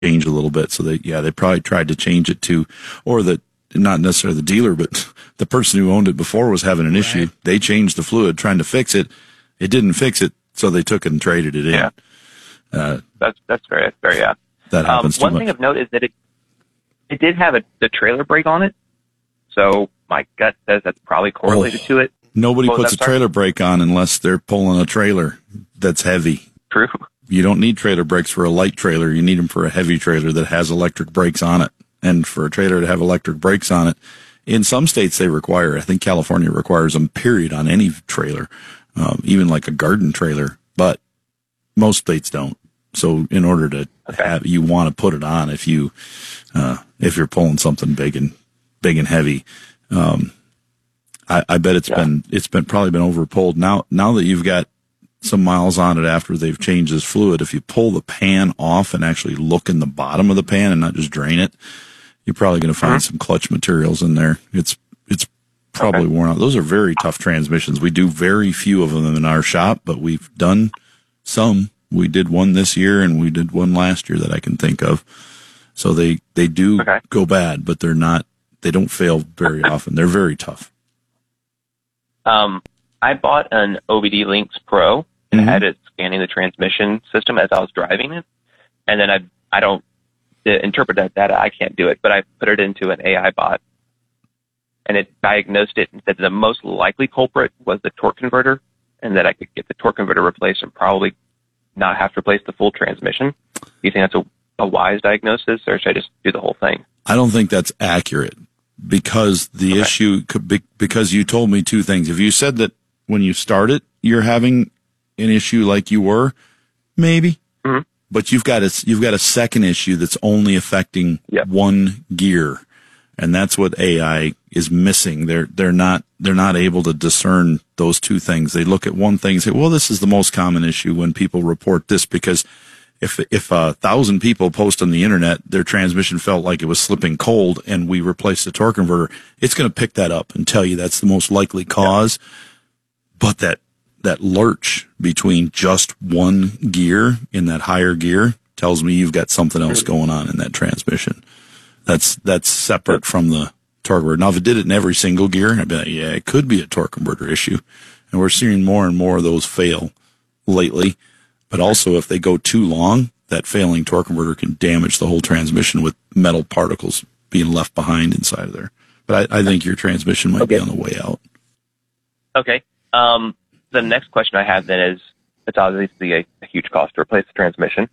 change a little bit. So they probably tried to change it to, or not necessarily the dealer, but the person who owned it before was having an issue. They changed the fluid trying to fix it. It didn't fix it, so they took it and traded it in. Yeah. That's very yeah. That happens too much. One thing of note is that it did have the trailer brake on it, so my gut says that's probably correlated to it. Nobody puts a trailer brake on unless they're pulling a trailer that's heavy. True. You don't need trailer brakes for a light trailer. You need them for a heavy trailer that has electric brakes on it. And for a trailer to have electric brakes on it, in some states they require, I think California requires them, period, on any trailer, even like a garden trailer, but most states don't. So in order to have, you want to put it on if you're pulling something big and heavy. I bet it's probably been overpulled. Now that you've got some miles on it after they've changed this fluid, if you pull the pan off and actually look in the bottom of the pan and not just drain it, you're probably going to find some clutch materials in there. It's probably worn out. Those are very tough transmissions. We do very few of them in our shop, but we've done some. We did one this year and we did one last year that I can think of. So they do go bad, but they don't fail very often. They're very tough. I bought an OBD Lynx Pro and had it scanning the transmission system as I was driving it. And then I don't interpret that data. I can't do it, but I put it into an AI bot and it diagnosed it and said the most likely culprit was the torque converter and that I could get the torque converter replaced and probably not have to replace the full transmission. Do you think that's a wise diagnosis, or should I just do the whole thing? I don't think that's accurate because the issue could be, because you told me two things. If you said that when you started, you're having an issue like you were, maybe, but you've got a second issue that's only affecting one gear. And that's what AI is missing. They're not able to discern those two things. They look at one thing and say, well, this is the most common issue when people report this, because if 1,000 people post on the internet, their transmission felt like it was slipping cold and we replaced the torque converter, it's going to pick that up and tell you that's the most likely cause. But that lurch between just one gear in that higher gear tells me you've got something else going on in that transmission. That's separate from the torque converter. Now, if it did it in every single gear, I'd be like, yeah, it could be a torque converter issue. And we're seeing more and more of those fail lately. But also, if they go too long, that failing torque converter can damage the whole transmission with metal particles being left behind inside of there. But I think your transmission might be on the way out. Okay. The next question I have then is, it's obviously a huge cost to replace the transmission.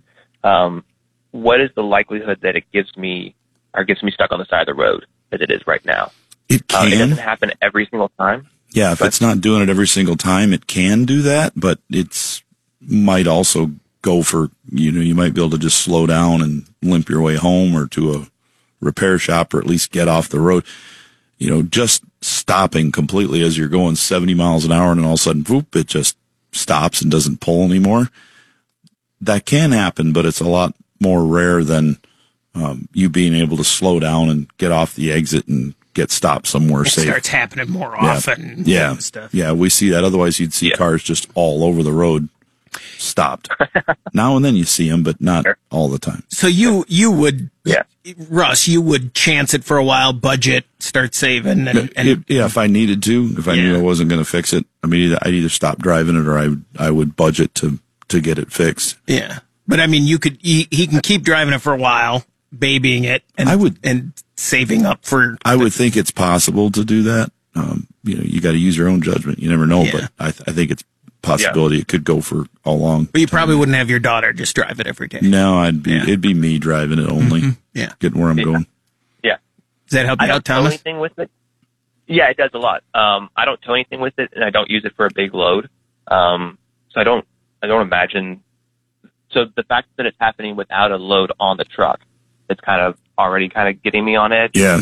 What is the likelihood that it gets me stuck on the side of the road as it is right now? It can. It doesn't happen every single time. Yeah, if it's not doing it every single time, it can do that, but it's might also go for, you might be able to just slow down and limp your way home or to a repair shop or at least get off the road. Just stopping completely as you're going 70 miles an hour and then all of a sudden, whoop, it just stops and doesn't pull anymore. That can happen, but it's a lot more rare than you being able to slow down and get off the exit and get stopped somewhere safe. It starts happening more often. Yeah. Stuff. Yeah, we see that. Otherwise, you'd see cars just all over the road stopped. Now and then you see them, but not all the time. So you would, Russ, you would chance it for a while, budget, start saving. If I needed to, if I knew I wasn't going to fix it, I'd either stop driving it or I would budget to get it fixed. Yeah. But I mean, he can keep driving it for a while, babying it, and saving up for. I would think it's possible to do that. You got to use your own judgment. You never know, but I think it's possibility. It could go for a long. But you probably wouldn't have your daughter just drive it every day. No, it'd be me driving it only. Yeah, getting where I'm going. Yeah. Does that help you out, Thomas? I don't tow anything with it. Yeah, it does a lot. I don't tow anything with it, and I don't use it for a big load. So I don't imagine. So the fact that it's happening without a load on the truck, it's already getting me on edge. Yeah.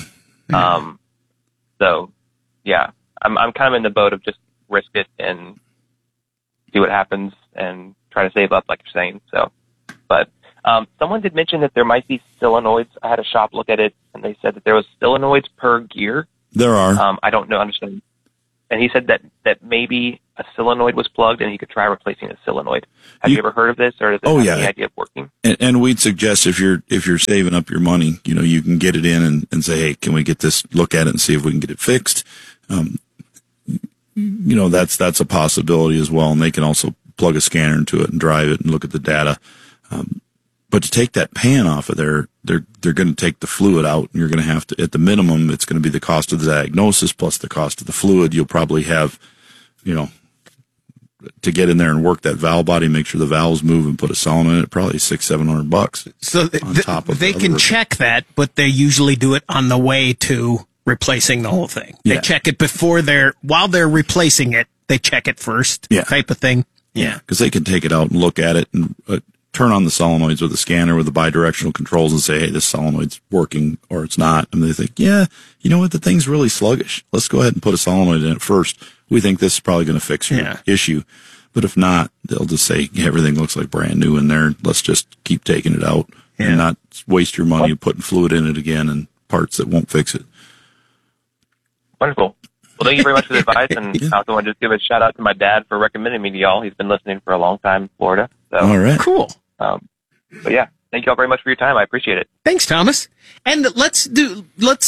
So yeah, I'm kind of in the boat of just risk it and see what happens and try to save up, like you're saying. So, but someone did mention that there might be solenoids. I had a shop look at it, and they said that there was solenoids per gear. There are. I don't know. Understand. And he said that maybe a solenoid was plugged and he could try replacing a solenoid. Have you ever heard of this, or does it have any idea of working? And we'd suggest if you're saving up your money, you can get it in and say, hey, can we get this, look at it and see if we can get it fixed? That's a possibility as well. And they can also plug a scanner into it and drive it and look at the data. But to take that pan off of there, they're going to take the fluid out, and you're going to have to, at the minimum, it's going to be the cost of the diagnosis plus the cost of the fluid. You'll probably have, to get in there and work that valve body, make sure the valves move and put a solenoid in it, probably $600-700. So they can check that, but they usually do it on the way to replacing the whole thing. They check it while they're replacing it, they check it first, type of thing. Yeah. Because they can take it out and look at it and turn on the solenoids with a scanner with the bidirectional controls and say, hey, this solenoid's working or it's not. And they think, you know what? The thing's really sluggish. Let's go ahead and put a solenoid in it first. We think this is probably going to fix your issue. But if not, they'll just say, everything looks like brand new in there. Let's just keep taking it out and not waste your money putting fluid in it again and parts that won't fix it. Wonderful. Well, thank you very much for the advice. And I also want to just give a shout out to my dad for recommending me to y'all. He's been listening for a long time in Florida. So. All right. Cool. But yeah, thank you all very much for your time. I appreciate it. Thanks, Thomas. And let's give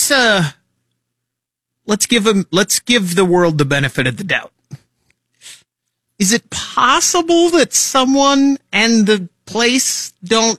the world the benefit of the doubt. Is it possible that someone and the place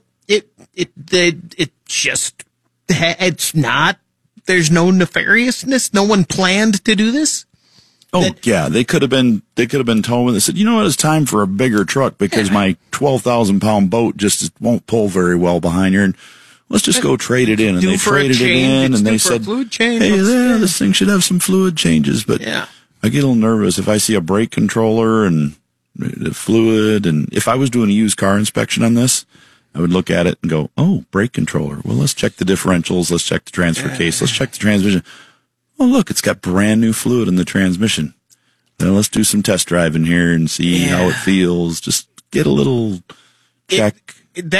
there's no nefariousness? No one planned to do this? They could have been told when they said, you know what, it's time for a bigger truck because my 12,000-pound boat just won't pull very well behind here, and let's just go trade it in. And they traded it in, and they said, hey, this thing should have some fluid changes. But I get a little nervous if I see a brake controller and the fluid, and if I was doing a used car inspection on this, I would look at it and go, oh, brake controller. Well, let's check the differentials. Let's check the transfer case. Let's check the transmission. Oh, look, it's got brand new fluid in the transmission. Now let's do some test driving here and see how it feels. Just get a little check.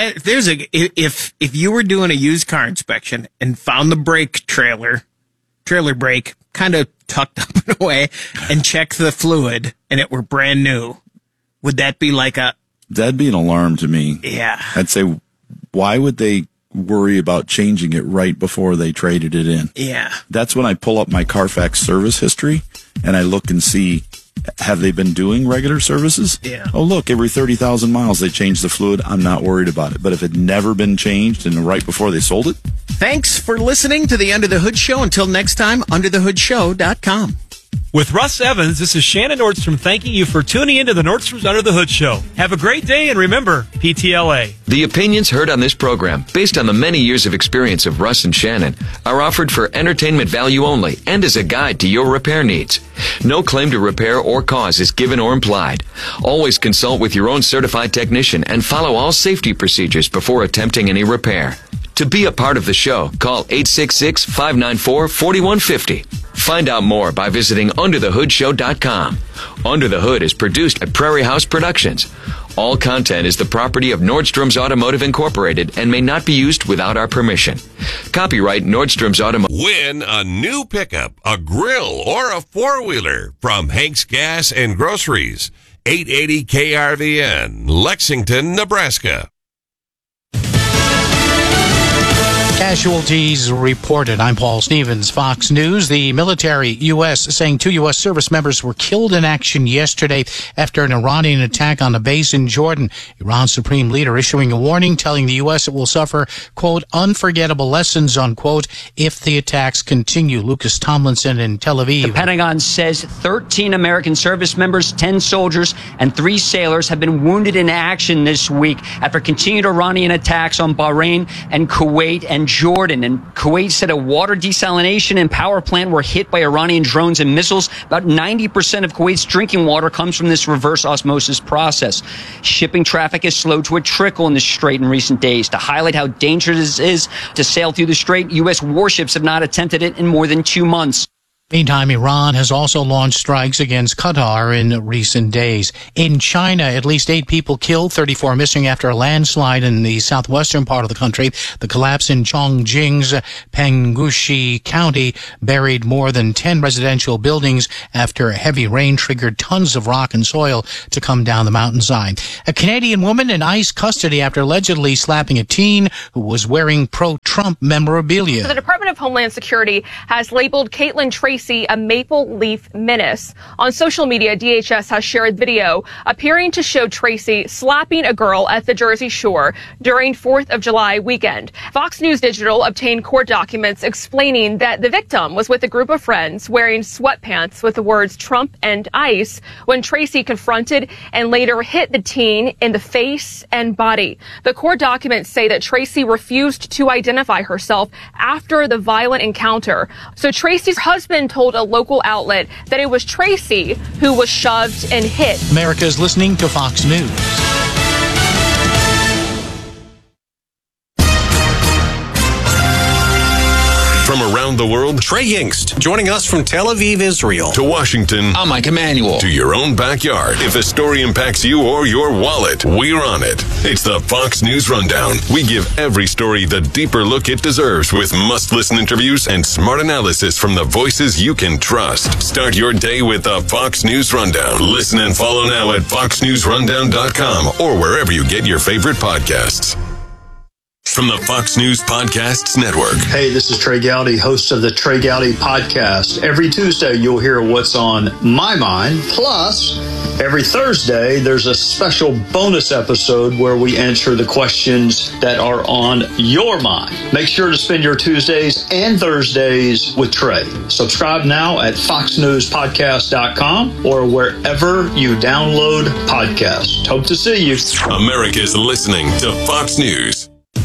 If you were doing a used car inspection and found the trailer brake kind of tucked up and away, and checked the fluid and it were brand new, would that be that'd be an alarm to me. Yeah. I'd say, why would they worry about changing it right before they traded it in? Yeah. That's when I pull up my Carfax service history and I look and see, have they been doing regular services? Yeah. Oh, look, every 30,000 miles they change the fluid. I'm not worried about it. But if it never been changed and right before they sold it? Thanks for listening to the Under the Hood Show. Until next time, underthehoodshow.com. With Russ Evans, this is Shannon Nordstrom thanking you for tuning into the Nordstrom's Under the Hood Show. Have a great day, and remember, PTLA. The opinions heard on this program, based on the many years of experience of Russ and Shannon, are offered for entertainment value only and as a guide to your repair needs. No claim to repair or cause is given or implied. Always consult with your own certified technician and follow all safety procedures before attempting any repair. To be a part of the show, call 866-594-4150. Find out more by visiting underthehoodshow.com. Under the Hood is produced at Prairie House Productions. All content is the property of Nordstrom's Automotive Incorporated and may not be used without our permission. Copyright Nordstrom's Automotive. Win a new pickup, a grill, or a four-wheeler from Hank's Gas and Groceries. 880 KRVN, Lexington, Nebraska. Casualties reported. I'm Paul Stevens, Fox News. The military, U.S., saying 2 U.S. service members were killed in action yesterday after an Iranian attack on a base in Jordan. Iran's supreme leader issuing a warning, telling the U.S. it will suffer, quote, unforgettable lessons, unquote, if the attacks continue. Lucas Tomlinson in Tel Aviv. The Pentagon says 13 American service members, 10 soldiers, and 3 sailors have been wounded in action this week after continued Iranian attacks on Bahrain and Kuwait and Jordan. And Kuwait said a water desalination and power plant were hit by Iranian drones and missiles. About 90% of Kuwait's drinking water comes from this reverse osmosis process. Shipping traffic has slowed to a trickle in the strait in recent days. To highlight how dangerous it is to sail through the strait, U.S. warships have not attempted it in more than 2 months. Meantime, Iran has also launched strikes against Qatar in recent days. In China, at least 8 people killed, 34 missing after a landslide in the southwestern part of the country. The collapse in Chongqing's Penggushi County buried more than 10 residential buildings after heavy rain triggered tons of rock and soil to come down the mountainside. A Canadian woman in ICE custody after allegedly slapping a teen who was wearing pro-Trump memorabilia. So the Department of Homeland Security has labeled Caitlin Tracy a maple leaf menace. On social media, DHS has shared video appearing to show Tracy slapping a girl at the Jersey Shore during 4th of July weekend. Fox News Digital obtained court documents explaining that the victim was with a group of friends wearing sweatpants with the words Trump and ICE when Tracy confronted and later hit the teen in the face and body. The court documents say that Tracy refused to identify herself after the violent encounter. So Tracy's husband told a local outlet that it was Tracy who was shoved and hit. America's listening to Fox News. From around the world, Trey Yingst, joining us from Tel Aviv, Israel. To Washington, I'm Mike Emanuel. To your own backyard. If a story impacts you or your wallet, we're on it. It's the Fox News Rundown. We give every story the deeper look it deserves with must-listen interviews and smart analysis from the voices you can trust. Start your day with the Fox News Rundown. Listen and follow now at foxnewsrundown.com or wherever you get your favorite podcasts. From the Fox News Podcasts Network. Hey, this is Trey Gowdy, host of the Trey Gowdy Podcast. Every Tuesday, you'll hear what's on my mind. Plus, every Thursday, there's a special bonus episode where we answer the questions that are on your mind. Make sure to spend your Tuesdays and Thursdays with Trey. Subscribe now at foxnewspodcast.com or wherever you download podcasts. Hope to see you. America's listening to Fox News.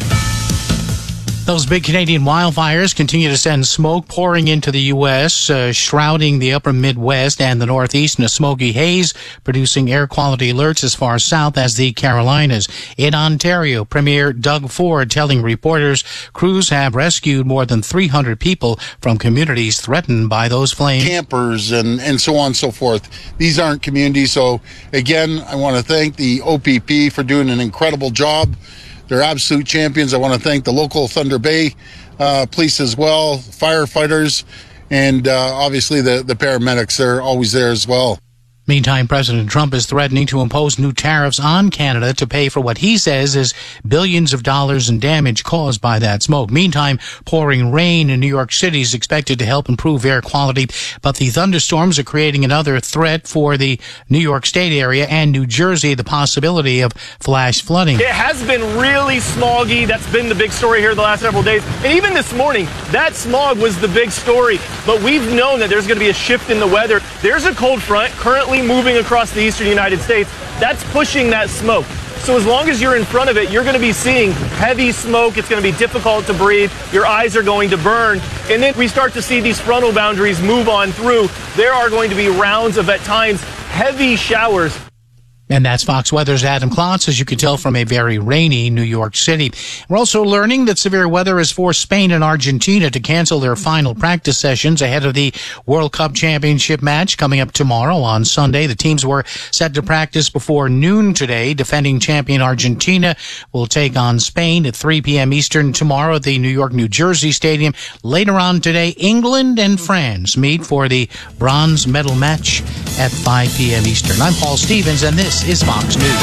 Those big Canadian wildfires continue to send smoke pouring into the U.S., shrouding the upper Midwest and the Northeast in a smoky haze, producing air quality alerts as far south as the Carolinas. In Ontario, Premier Doug Ford telling reporters crews have rescued more than 300 people from communities threatened by those flames. Campers and so on and so forth. These aren't communities. So, again, I want to thank the OPP for doing an incredible job. They're absolute champions. I want to thank the local Thunder Bay police as well, firefighters, and obviously the paramedics. They're always there as well. Meantime, President Trump is threatening to impose new tariffs on Canada to pay for what he says is billions of dollars in damage caused by that smoke. Meantime, pouring rain in New York City is expected to help improve air quality, but the thunderstorms are creating another threat for the New York State area and New Jersey, the possibility of flash flooding. It has been really smoggy. That's been the big story here the last several days. And even this morning, that smog was the big story. But we've known that there's going to be a shift in the weather. There's a cold front currently moving across the eastern United States. That's pushing that smoke. So as long as you're in front of it, you're going to be seeing heavy smoke. It's going to be difficult to breathe. Your eyes are going to burn. And then we start to see these frontal boundaries move on through. There are going to be rounds of, at times, heavy showers. And that's Fox Weather's Adam Klotz, as you can tell from a very rainy New York City. We're also learning that severe weather has forced Spain and Argentina to cancel their final practice sessions ahead of the World Cup Championship match coming up tomorrow on Sunday. The teams were set to practice before noon today. Defending champion Argentina will take on Spain at 3 p.m. Eastern tomorrow at the New York, New Jersey Stadium. Later on today, England and France meet for the bronze medal match at 5 p.m. Eastern. I'm Paul Stevens, and this is Fox News.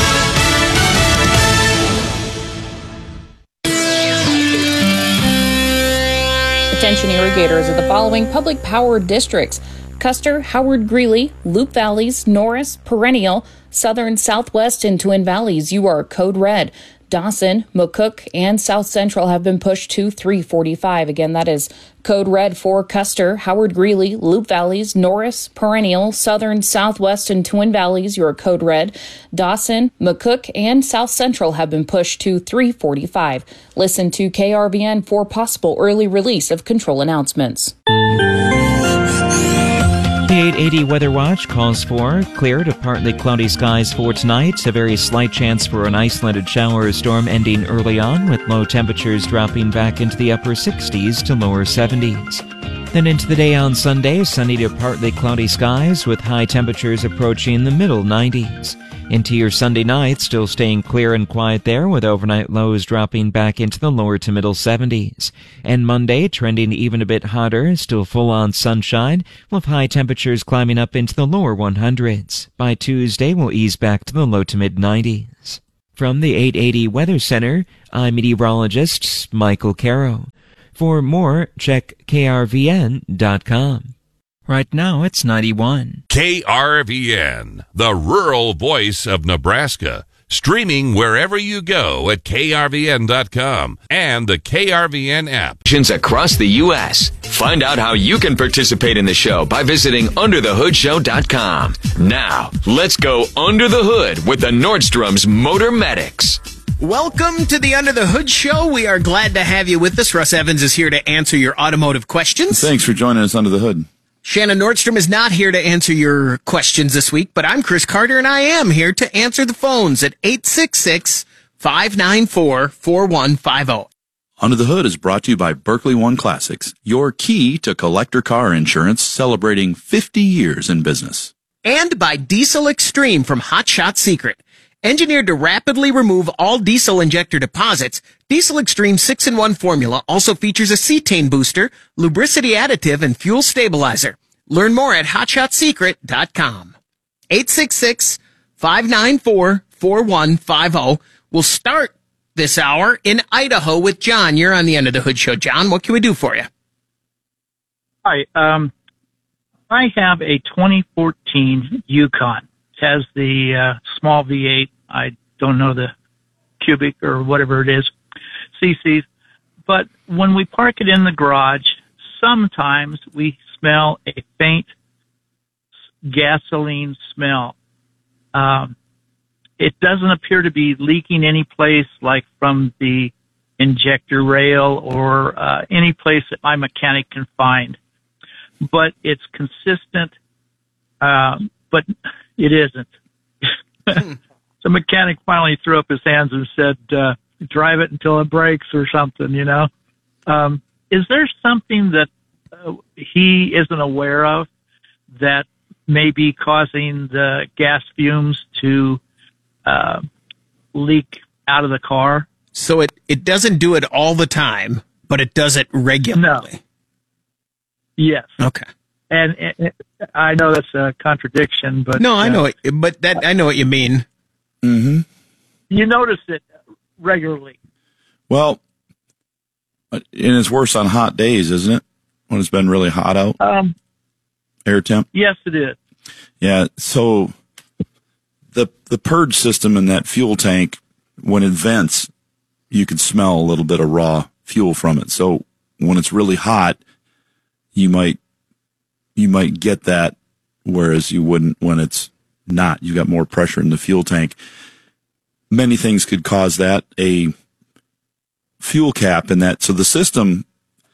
Attention irrigators of the following public power districts: Custer, Howard Greeley, Loup Valleys, Norris, Perennial, Southern, Southwest, and Twin Valleys. You are code red. Dawson, McCook, and South Central have been pushed to 345. Again, that is code red for Custer, Howard Greeley, Loup Valleys, Norris, Perennial, Southern, Southwest, and Twin Valleys. You're code red. Dawson, McCook, and South Central have been pushed to 345. Listen to KRVN for possible early release of control announcements. The 880 Weather Watch calls for clear to partly cloudy skies for tonight. A very slight chance for an isolated shower or storm ending early on, with low temperatures dropping back into the upper 60s to lower 70s. Then into the day on Sunday, sunny to partly cloudy skies with high temperatures approaching the middle 90s. Into your Sunday night, still staying clear and quiet there with overnight lows dropping back into the lower to middle 70s. And Monday, trending even a bit hotter, still full-on sunshine, with high temperatures climbing up into the lower 100s. By Tuesday, we'll ease back to the low to mid 90s. From the 880 Weather Center, I'm meteorologist Michael Caro. For more, check krvn.com. Right now, it's 91. KRVN, the rural voice of Nebraska. Streaming wherever you go at krvn.com and the KRVN app. Across the U.S. Find out how you can participate in the show by visiting underthehoodshow.com. Now, let's go under the hood with the Nordstrom's Motor Medics. Welcome to the Under the Hood Show. We are glad to have you with us. Russ Evans is here to answer your automotive questions. Thanks for joining us under the hood. Shannon Nordstrom is not here to answer your questions this week, but I'm Chris Carter, and I am here to answer the phones at 866-594-4150. Under the Hood is brought to you by Berkeley One Classics, your key to collector car insurance, celebrating 50 years in business. And by Diesel Extreme from Hot Shot Secret. Engineered to rapidly remove all diesel injector deposits, Diesel Extreme 6-in-1 formula also features a cetane booster, lubricity additive, and fuel stabilizer. Learn more at hotshotsecret.com. 866-594-4150. We'll start this hour in Idaho with John. You're on the Under the Hood Show. John, what can we do for you? Hi. I have a 2014 Yukon. Has the small V8, I don't know the cubic or whatever it is, cc's. But when we park it in the garage, sometimes we smell a faint gasoline smell. It doesn't appear to be leaking any place, like from the injector rail or any place that my mechanic can find. But it's consistent, but it isn't. The mechanic finally threw up his hands and said, drive it until it breaks or something, you know. Is there something that he isn't aware of that may be causing the gas fumes to leak out of the car? So it doesn't do it all the time, but it does it regularly? No. Yes. Okay. And I know that's a contradiction, but no, I know it, but that I know what you mean. Mm-hmm. You notice it regularly. Well, and it's worse on hot days, isn't it? When it's been really hot out. Air temp. Yes, it is. Yeah. So the purge system in that fuel tank, when it vents, you can smell a little bit of raw fuel from it. So when it's really hot, you might get that, whereas you wouldn't when it's not. You got more pressure in the fuel tank. Many things could cause that. A fuel cap in that. So the system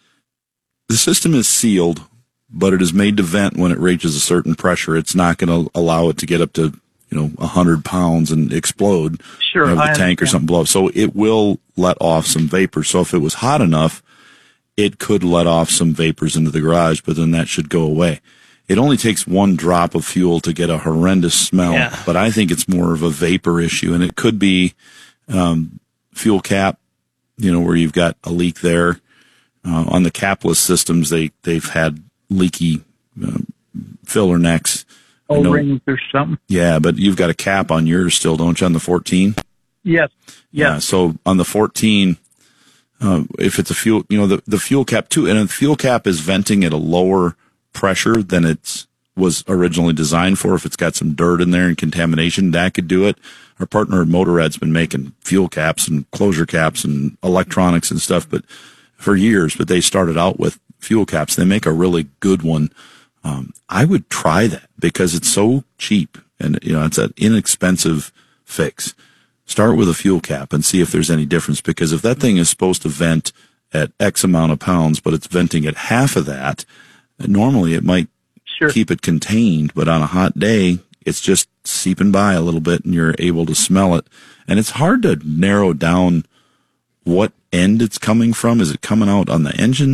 is sealed, but it is made to vent when it reaches a certain pressure. It's not going to allow it to get up to 100 pounds and explode. Sure, have the tank or something blow up. So it will let off some vapor. So if it was hot enough, it could let off some vapors into the garage, but then that should go away. It only takes one drop of fuel to get a horrendous smell, but I think it's more of a vapor issue, and it could be fuel cap, where you've got a leak there. On the capless systems, they've had leaky filler necks. O-rings or something. Yeah, but you've got a cap on yours still, don't you, on the 14? Yes. Yeah, so on the 14... if it's a fuel, the fuel cap too, and the fuel cap is venting at a lower pressure than it was originally designed for. If it's got some dirt in there and contamination, that could do it. Our partner at Motorrad's been making fuel caps and closure caps and electronics and stuff, but for years, but they started out with fuel caps. They make a really good one. I would try that because it's so cheap and, it's an inexpensive fix. Start with a fuel cap and see if there's any difference, because if that thing is supposed to vent at X amount of pounds, but it's venting at half of that, normally it might keep it contained, but on a hot day, it's just seeping by a little bit and you're able to smell it. And it's hard to narrow down what end it's coming from. Is it coming out on the engine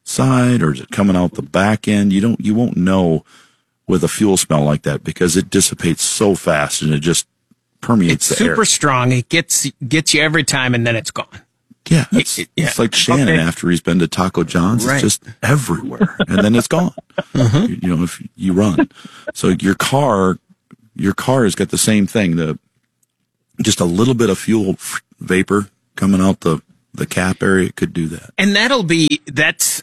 side or is it coming out the back end? You won't know with a fuel smell like that because it dissipates so fast and it just permeates the air. It's super strong. It gets you every time and then it's gone. Yeah, it's like Shannon after he's been to Taco John's. Right. It's just everywhere, and then it's gone. You know, if you run, so your car has got the same thing. Just a little bit of fuel vapor coming out the cap area could do that, and that's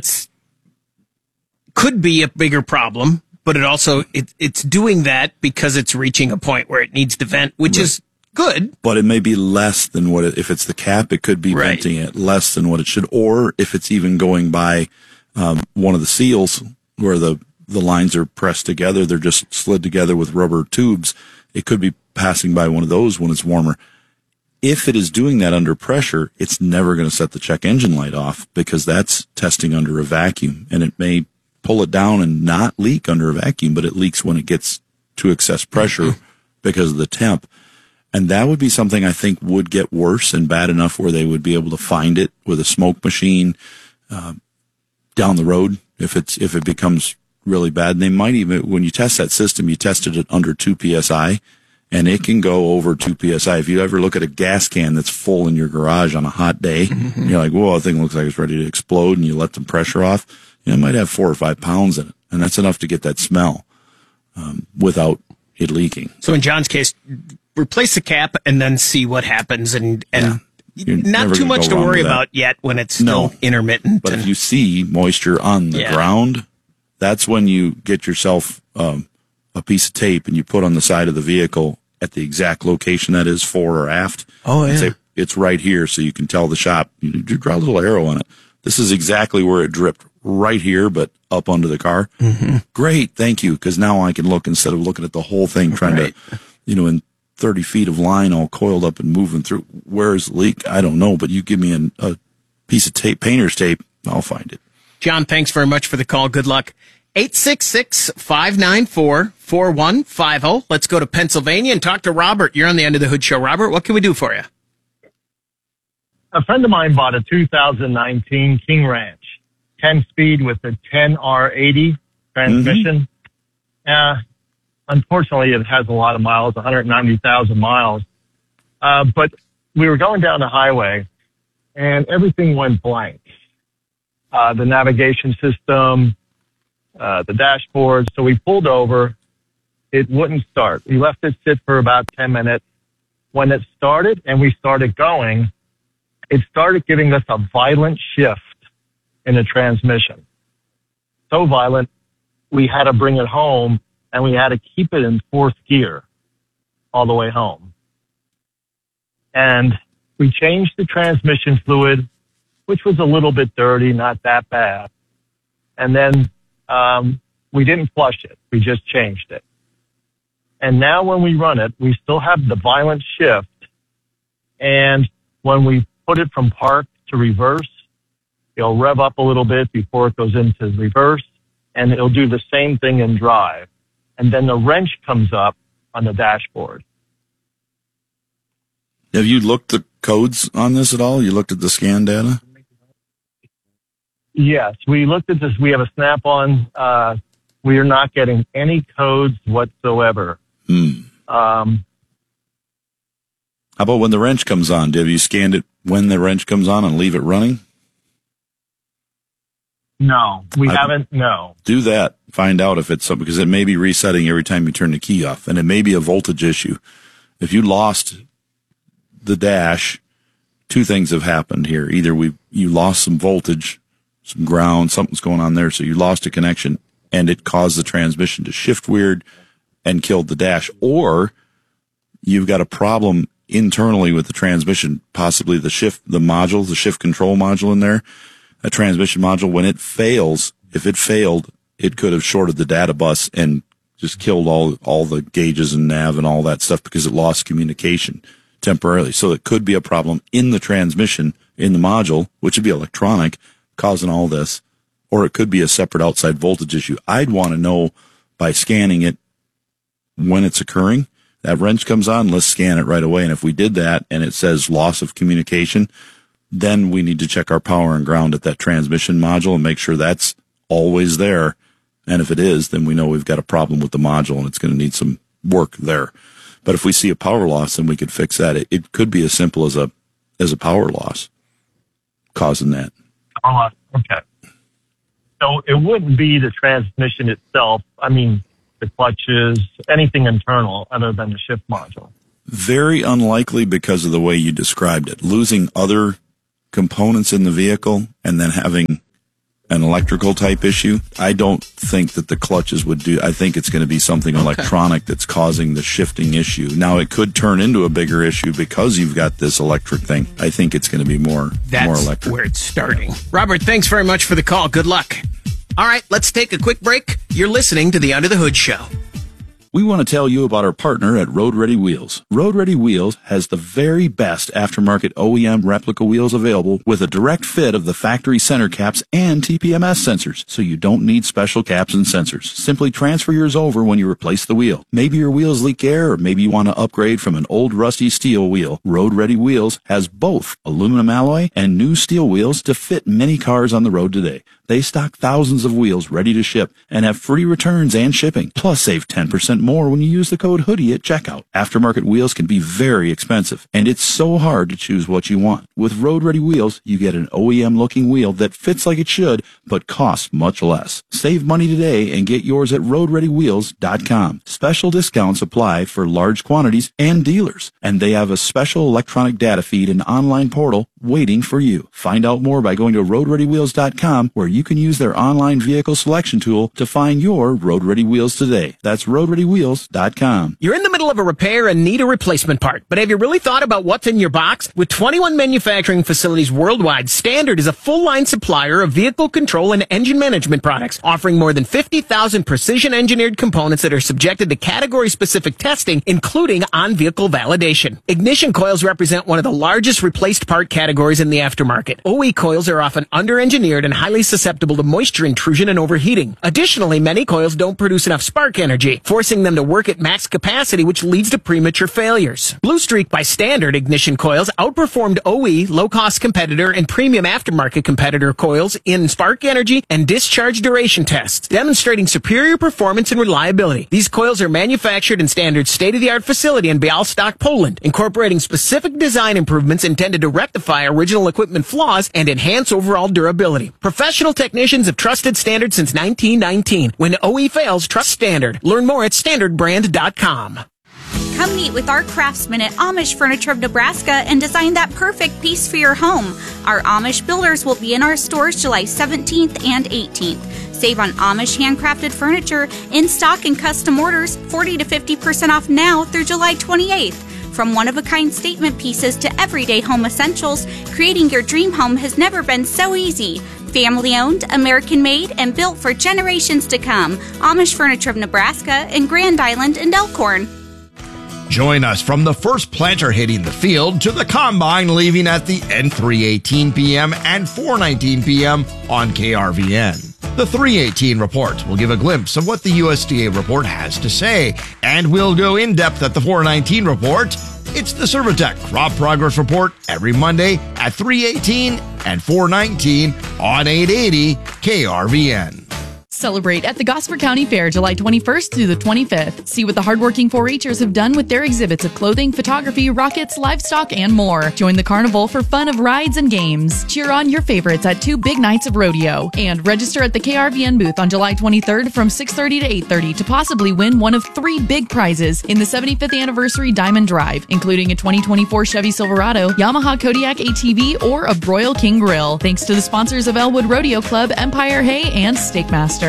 could be a bigger problem. But it also it's doing that because it's reaching a point where it needs to vent, which is good. But it may be less than what if it's the cap, it could be venting it less than what it should. Or if it's even going by one of the seals where the lines are pressed together, they're just slid together with rubber tubes. It could be passing by one of those when it's warmer. If it is doing that under pressure, it's never going to set the check engine light off because that's testing under a vacuum, and it may pull it down and not leak under a vacuum, but it leaks when it gets to excess pressure because of the temp. And that would be something I think would get worse and bad enough where they would be able to find it with a smoke machine down the road if it becomes really bad. And they might even, when you test that system, you tested it under 2 psi, and it can go over 2 psi. If you ever look at a gas can that's full in your garage on a hot day, you're like, whoa, that thing looks like it's ready to explode, and you let the pressure off, it might have 4 or 5 pounds in it, and that's enough to get that smell without it leaking. So in John's case, replace the cap and then see what happens, and not too much to worry about yet when it's still intermittent. But if you see moisture on the ground, that's when you get yourself a piece of tape and you put on the side of the vehicle at the exact location that is fore or aft. Oh, yeah. And say, it's right here, so you can tell the shop. You draw a little arrow on it. This is exactly where it dripped, right here, but up under the car. Great, thank you, because now I can look instead of looking at the whole thing, trying to, in 30 feet of line all coiled up and moving through. Where is the leak? I don't know, but you give me a piece of tape, painter's tape, I'll find it. John, thanks very much for the call. Good luck. 866-594-4150. Let's go to Pennsylvania and talk to Robert. You're on the End of the Hood Show. Robert, what can we do for you? A friend of mine bought a 2019 King Ranch, 10-speed with a 10R80 transmission. Unfortunately, it has a lot of miles, 190,000 miles. But we were going down the highway, and everything went blank. The navigation system, the dashboard. So we pulled over. It wouldn't start. We left it sit for about 10 minutes. When it started and we started going, it started giving us a violent shift in the transmission. So violent, we had to bring it home, and we had to keep it in 4th gear all the way home. And we changed the transmission fluid, which was a little bit dirty, not that bad. And then we didn't flush it. We just changed it. And now when we run it, we still have the violent shift. And when we put it from park to reverse, it'll rev up a little bit before it goes into reverse, and it'll do the same thing in drive. And then the wrench comes up on the dashboard. Have you looked at codes on this at all? You looked at the scan data? Yes, we looked at this. We have a Snap-on. We are not getting any codes whatsoever. How about when the wrench comes on? Have you scanned it when the wrench comes on and leave it running? No, we haven't. No. Do that. Find out if it's something, because it may be resetting every time you turn the key off, and it may be a voltage issue. If you lost the dash, 2 things have happened here. Either you lost some voltage, some ground, something's going on there, so you lost a connection, and it caused the transmission to shift weird and killed the dash, or you've got a problem internally with the transmission, possibly the shift control module in there. A transmission module, when it fails, if it failed, it could have shorted the data bus and just killed all the gauges and nav and all that stuff because it lost communication temporarily. So it could be a problem in the transmission, in the module, which would be electronic, causing all this, or it could be a separate outside voltage issue. I'd want to know by scanning it when it's occurring. That wrench comes on, let's scan it right away. And if we did that and it says loss of communication, then we need to check our power and ground at that transmission module and make sure that's always there. And if it is, then we know we've got a problem with the module and it's going to need some work there. But if we see a power loss, then we could fix that. It could be as simple as a power loss causing that. Oh, okay. So it wouldn't be the transmission itself. I mean, the clutches, anything internal other than the shift module. Very unlikely because of the way you described it. Losing other components in the vehicle and then having an electrical type issue, I don't think that the clutches would do. I think it's going to be something electronic that's causing the shifting issue. Now, it could turn into a bigger issue because you've got this electric thing. I think it's going to be more electric. That's where it's starting. Robert, thanks very much for the call. Good luck. All right, let's take a quick break. You're listening to the Under the Hood Show. We want to tell you about our partner at Road Ready Wheels. Road Ready Wheels has the very best aftermarket OEM replica wheels available with a direct fit of the factory center caps and TPMS sensors, so you don't need special caps and sensors. Simply transfer yours over when you replace the wheel. Maybe your wheels leak air, or maybe you want to upgrade from an old rusty steel wheel. Road Ready Wheels has both aluminum alloy and new steel wheels to fit many cars on the road today. They stock thousands of wheels ready to ship and have free returns and shipping. Plus, save 10% more when you use the code HOODIE at checkout. Aftermarket wheels can be very expensive, and it's so hard to choose what you want. With Road Ready Wheels, you get an OEM-looking wheel that fits like it should, but costs much less. Save money today and get yours at RoadReadyWheels.com. Special discounts apply for large quantities and dealers, and they have a special electronic data feed and online portal waiting for you. Find out more by going to RoadReadyWheels.com, where you can use their online vehicle selection tool to find your Road Ready Wheels today. That's RoadReadyWheels.com. You're in the middle of a repair and need a replacement part, but have you really thought about what's in your box? With 21 manufacturing facilities worldwide, Standard is a full-line supplier of vehicle control and engine management products, offering more than 50,000 precision-engineered components that are subjected to category-specific testing, including on-vehicle validation. Ignition coils represent one of the largest replaced part categories in the aftermarket. OE coils are often under-engineered and highly susceptible to moisture intrusion and overheating. Additionally, many coils don't produce enough spark energy, forcing them to work at max capacity, which leads to premature failures. Blue Streak by Standard ignition coils outperformed OE, low-cost competitor, and premium aftermarket competitor coils in spark energy and discharge duration tests, demonstrating superior performance and reliability. These coils are manufactured in Standard's state-of-the-art facility in Białystok, Poland, incorporating specific design improvements intended to rectify original equipment flaws and enhance overall durability. Professional technicians have trusted Standard since 1919. When OE fails, trust Standard. Learn more at standardbrand.com. Come meet with our craftsmen at Amish Furniture of Nebraska and design that perfect piece for your home. Our Amish builders will be in our stores July 17th and 18th. Save on Amish handcrafted furniture, in stock and custom orders, 40 to 50% off now through July 28th. From one-of-a-kind statement pieces to everyday home essentials, creating your dream home has never been so easy. Family-owned, American-made, and built for generations to come. Amish Furniture of Nebraska in Grand Island and Elkhorn. Join us from the first planter hitting the field to the combine leaving at the end 3:18 p.m. and 4:19 p.m. on KRVN. The 3:18 report will give a glimpse of what the USDA report has to say, and we'll go in depth at the 4:19 report. It's the Servitech Crop Progress Report every Monday at 3:18 and 4:19 on 880 KRVN. Celebrate at the Gosford County Fair July 21st through the 25th. See what the hardworking 4-H'ers have done with their exhibits of clothing, photography, rockets, livestock, and more. Join the carnival for fun of rides and games. Cheer on your favorites at 2 big nights of rodeo. And register at the KRVN booth on July 23rd from 6:30 to 8:30 to possibly win one of 3 big prizes in the 75th Anniversary Diamond Drive, including a 2024 Chevy Silverado, Yamaha Kodiak ATV, or a Broil King Grill. Thanks to the sponsors of Elwood Rodeo Club, Empire Hay, and Steakmaster.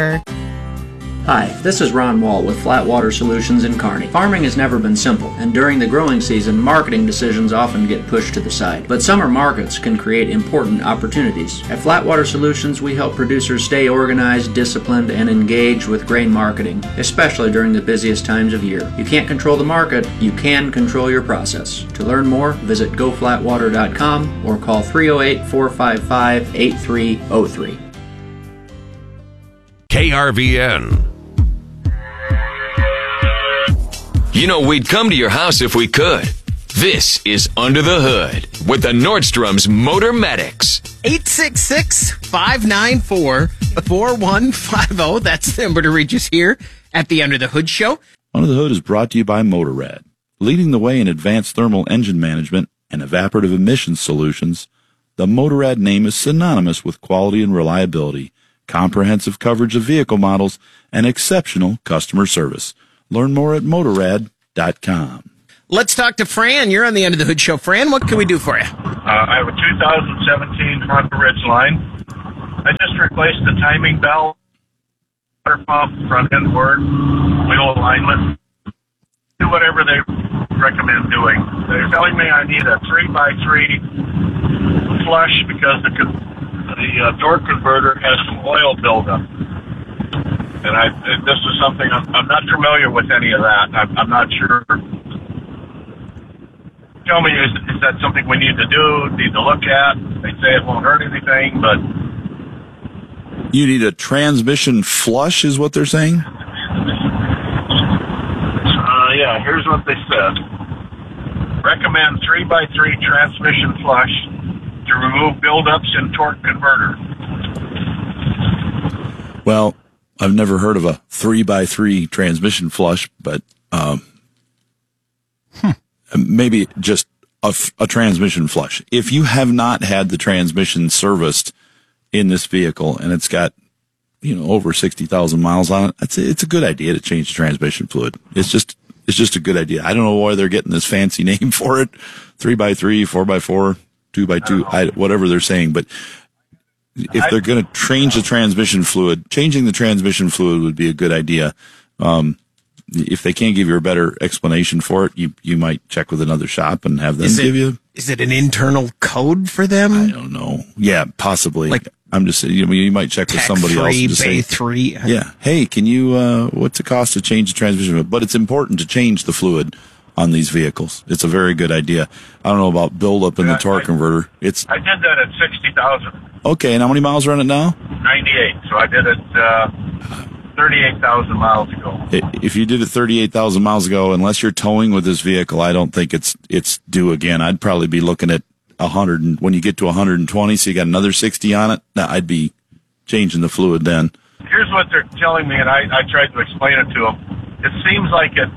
Hi, this is Ron Wall with Flatwater Solutions in Kearney. Farming has never been simple, and during the growing season, marketing decisions often get pushed to the side. But summer markets can create important opportunities. At Flatwater Solutions, we help producers stay organized, disciplined, and engaged with grain marketing, especially during the busiest times of year. You can't control the market, you can control your process. To learn more, visit goflatwater.com or call 308-455-8303. KRVN. You know, we'd come to your house if we could. This is Under the Hood with the Nordstrom's Motor Medics. 866-594-4150. That's the number to reach us here at the Under the Hood Show. Under the Hood is brought to you by Motorrad. Leading the way in advanced thermal engine management and evaporative emissions solutions, the Motorrad name is synonymous with quality and reliability, comprehensive coverage of vehicle models, and exceptional customer service. Learn more at Motorrad.com. Let's talk to Fran. You're on the Under the Hood Show. Fran, what can we do for you? I have a 2017 Honda Ridgeline. I just replaced the timing belt, water pump, front end word, wheel alignment. Do whatever they recommend doing. They're telling me I need a 3x3 flush because the torque converter has some oil buildup. And this is something I'm not familiar with any of that. I'm not sure. Tell me, is that something we need to do, need to look at? They say it won't hurt anything, but... You need a transmission flush, is what they're saying? Yeah, here's what they said. Recommend 3x3 transmission flush to remove buildups in torque converter. Well, I've never heard of a 3x3 transmission flush, but maybe just a transmission flush. If you have not had the transmission serviced in this vehicle and it's got, over 60,000 miles on it, it's a good idea to change the transmission fluid. It's just a good idea. I don't know why they're getting this fancy name for it. 3x3, 4x4, 2x2, whatever they're saying, but if they're going to change the transmission fluid, changing the transmission fluid would be a good idea. If they can't give you a better explanation for it, you might check with another shop and have them give you. Is it an internal code for them? I don't know. Yeah, possibly. I'm just saying, you might check with somebody else and just say, yeah, hey, can you, what's the cost to change the transmission fluid? But it's important to change the fluid on these vehicles. It's a very good idea. I don't know about buildup in the torque converter. I did that at 60,000. Okay, and how many miles are on it now? 98. So I did it 38,000 miles ago. If you did it 38,000 miles ago, unless you're towing with this vehicle, I don't think it's due again. I'd probably be looking at 100, and when you get to 120, so you got another 60 on it, I'd be changing the fluid then. Here's what they're telling me, and I tried to explain it to them. It seems like it,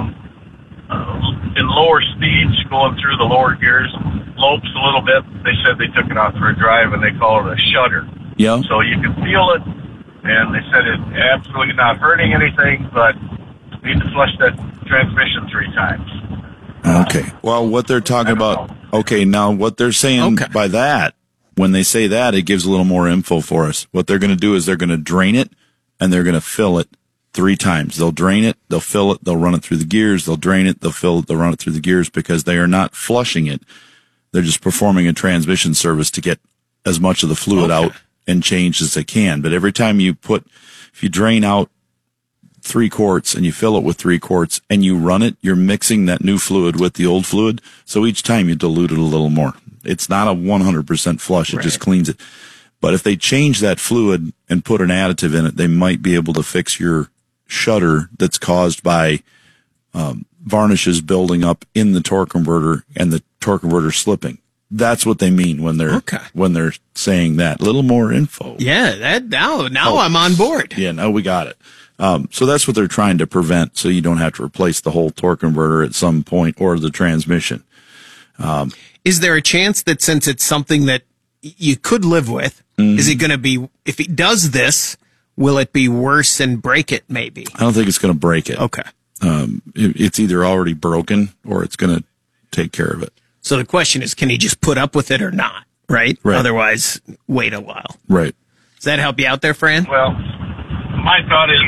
in lower speeds, going through the lower gears, lopes a little bit. They said they took it out for a drive, and they call it a shudder. Yeah. So you can feel it, and they said it absolutely not hurting anything, but you need to flush that transmission 3 times. Okay. Well, what they're talking about, now what they're saying by that, when they say that, it gives a little more info for us. What they're going to do is they're going to drain it, and they're going to fill it 3 times. They'll drain it, they'll fill it, they'll run it through the gears, they'll drain it, they'll fill it, they'll run it through the gears, because they are not flushing it. They're just performing a transmission service to get as much of the fluid out and change as they can. But every time if you drain out 3 quarts and you fill it with 3 quarts and you run it, you're mixing that new fluid with the old fluid. So each time you dilute it a little more. It's not a 100% flush. It just cleans it. But if they change that fluid and put an additive in it, they might be able to fix your shudder that's caused by varnishes building up in the torque converter and the torque converter slipping. That's what they mean when they're saying that. A little more info. Yeah, now I'm on board. Yeah, now we got it. So that's what they're trying to prevent, so you don't have to replace the whole torque converter at some point or the transmission. Is there a chance that since it's something that you could live with, is it going to be, if it does this, will it be worse and break it maybe? I don't think it's going to break it. Okay. It's either already broken or it's going to take care of it. So the question is, can he just put up with it or not? Right? Otherwise, wait a while. Right. Does that help you out there, Fran? Well, my thought is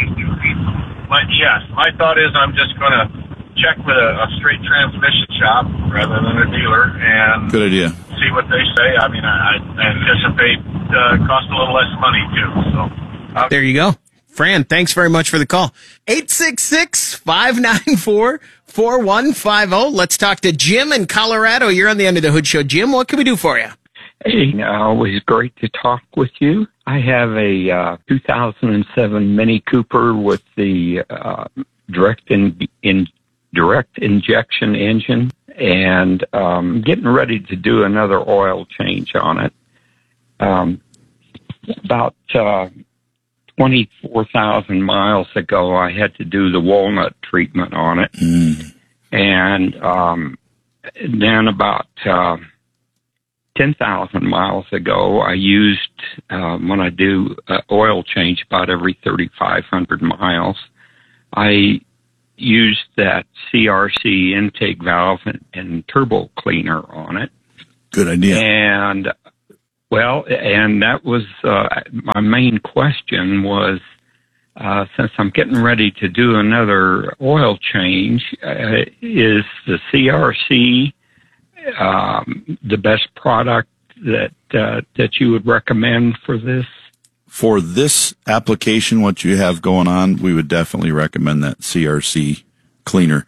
I'm just going to check with a straight transmission shop rather than a dealer and good idea. See what they say. I mean, I anticipate cost a little less money too. So there you go. Fran, thanks very much for the call. 866-594-4150. Let's talk to Jim in Colorado. You're on the Under the Hood Show. Jim, what can we do for you? Hey, always great to talk with you. I have a 2007 Mini Cooper with the direct direct injection engine, and getting ready to do another oil change on it. About 24,000 miles ago, I had to do the walnut treatment on it. And then about 10,000 miles ago, I used, when I do oil change about every 3,500 miles, I used that CRC intake valve and turbo cleaner on it. Good idea. And, well, and that was my main question was, since I'm getting ready to do another oil change, is the CRC the best product that you would recommend for this? For this application, what you have going on, we would definitely recommend that CRC cleaner.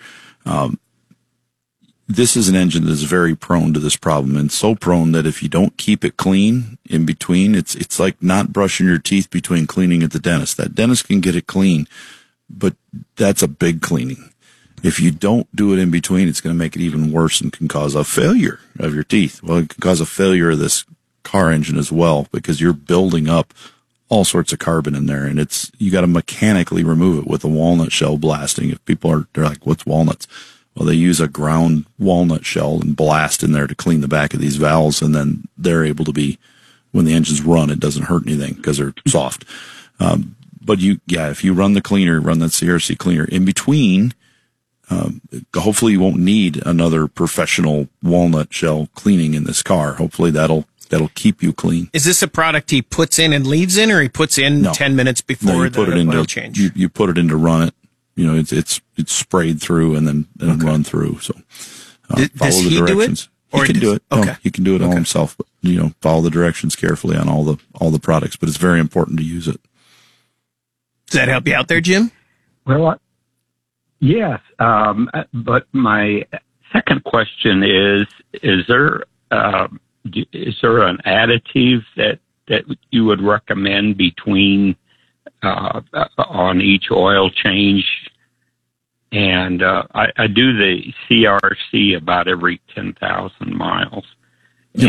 This is an engine that is very prone to this problem, and so prone that if you don't keep it clean in between, it's like not brushing your teeth between cleaning at the dentist. That dentist can get it clean, but that's a big cleaning. If you don't do it in between, it's going to make it even worse and can cause a failure of your teeth. Well, it can cause a failure of this car engine as well, because you're building up all sorts of carbon in there, and you got to mechanically remove it with a walnut shell blasting. If people they're like, what's walnuts? Well, they use a ground walnut shell and blast in there to clean the back of these valves, and then they're able to be, when the engines run, it doesn't hurt anything because they're soft. But if you run the cleaner, run that CRC cleaner in between, hopefully you won't need another professional walnut shell cleaning in this car. Hopefully that'll keep you clean. Is this a product he puts in and leaves in, or he puts in 10 minutes before the oil change? You put it in to run it. You know, it's sprayed through and then run through. So follow the directions. He can do it. Okay. No, he can do it all himself, but follow the directions carefully on all the products. But it's very important to use it. Does that help you out there, Jim? Well, yes. But my second question is there an additive that you would recommend between on each oil change? And I do the CRC about every 10,000 miles. Yep.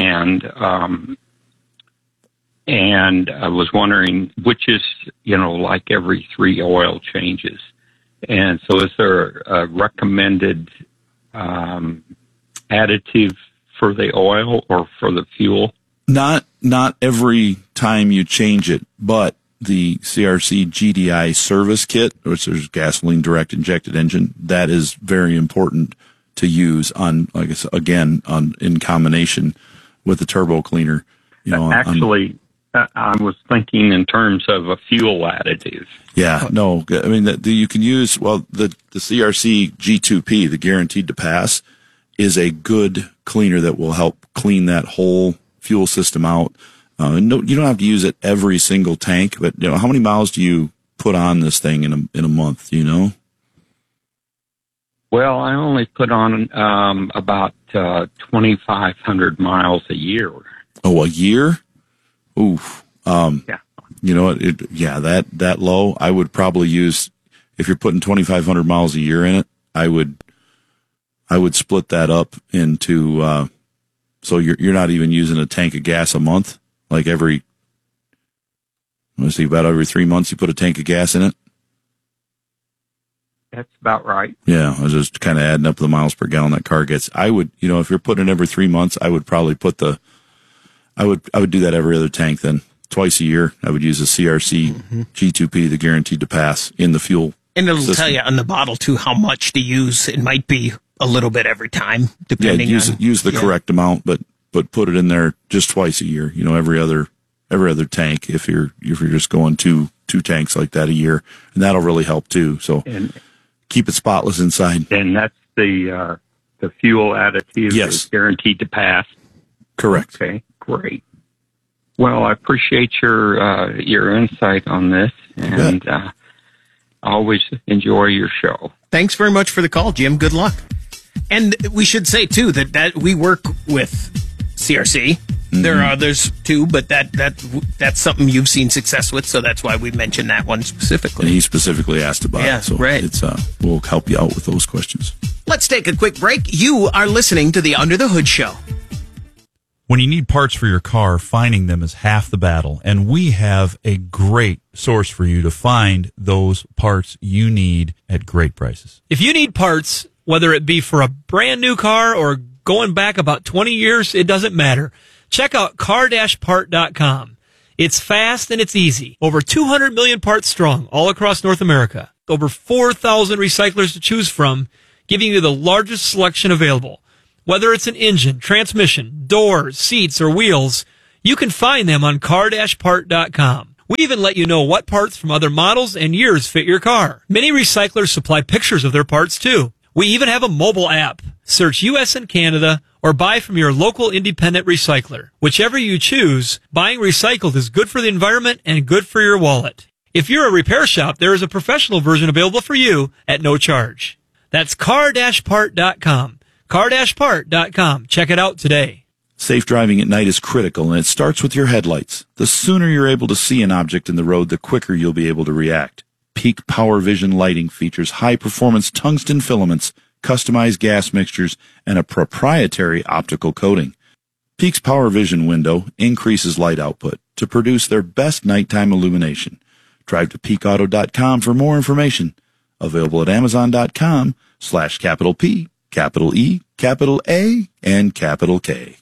And I was wondering which is, like every 3 oil changes. And so is there a recommended additive for the oil or for the fuel? Not every time you change it, but the CRC GDI service kit, which is gasoline direct injected engine, that is very important to use on, like I said, again, in combination with the turbo cleaner. Actually, I was thinking in terms of a fuel additive. Yeah, no, I mean, you can use, the CRC G2P, the guaranteed to pass, is a good cleaner that will help clean that whole fuel system out. No, you don't have to use it every single tank, but how many miles do you put on this thing in a month? Do you know? Well, I only put on about 2,500 miles a year. Oh, a year? Oof. Yeah. You know what? That low. I would probably use, if you're putting 2,500 miles a year in it, I would split that up into. So you're not even using a tank of gas a month. Like about every 3 months you put a tank of gas in it? That's about right. Yeah, I was just kind of adding up the miles per gallon that car gets. I would, if you're putting it every 3 months, I would probably I would do that every other tank then. Twice a year, I would use a CRC G2P, the guaranteed to pass, in the fuel And it'll system. tell you on the bottle, too, how much to use. It might be a little bit every time, depending on... use the correct amount, but put it in there just twice a year. Every other tank. If you're just going two tanks like that a year, and that'll really help too. So keep it spotless inside. And that's the fuel additive is guaranteed to pass. Correct. Okay, great. Well, I appreciate your insight on this, and I always enjoy your show. Thanks very much for the call, Jim. Good luck. And we should say, too, that we work with CRC There are others too, but that's something you've seen success with, so that's why we mentioned that one specifically. And he specifically asked about it, so right. It's we'll help you out with those questions. Let's take a quick break. You are listening to the Under the Hood Show. When you need parts for your car, finding them is half the battle, and we have a great source for you to find those parts you need at great prices. If you need parts, whether it be for a brand new car or going back about 20 years, it doesn't matter. Check out car-part.com. It's fast and it's easy. Over 200 million parts strong all across North America. Over 4,000 recyclers to choose from, giving you the largest selection available. Whether it's an engine, transmission, doors, seats, or wheels, you can find them on car-part.com. We even let you know what parts from other models and years fit your car. Many recyclers supply pictures of their parts too. We even have a mobile app. Search U.S. and Canada or buy from your local independent recycler. Whichever you choose, buying recycled is good for the environment and good for your wallet. If you're a repair shop, there is a professional version available for you at no charge. That's car-part.com. car-part.com. Check it out today. Safe driving at night is critical, and it starts with your headlights. The sooner you're able to see an object in the road, the quicker you'll be able to react. Peak Power Vision lighting features high-performance tungsten filaments, customized gas mixtures, and a proprietary optical coating. Peak's Power Vision window increases light output to produce their best nighttime illumination. Drive to peakauto.com for more information. Available at amazon.com/capital P, capital E, capital A, and capital K.